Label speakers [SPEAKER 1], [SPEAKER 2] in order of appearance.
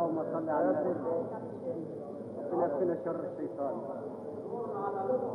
[SPEAKER 1] اللهم صل على النبي. ربنا يكفينا شر الشيطان.